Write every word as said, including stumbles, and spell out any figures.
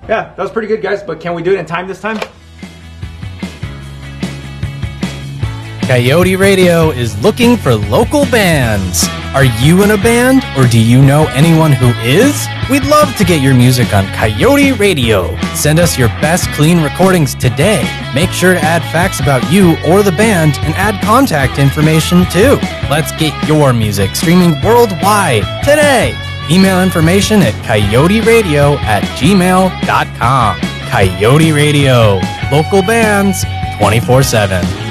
Yeah, that was pretty good, guys, but can we do it in time this time? Coyote Radio is looking for local bands. Are you in a band, or do you know anyone who is? We'd love to get your music on Coyote Radio. Send us your best clean recordings today. Make sure to add facts about you or the band and add contact information too. Let's get your music streaming worldwide today. Email information at coyote radio at gmail dot com. Coyote Radio. Local bands twenty-four seven.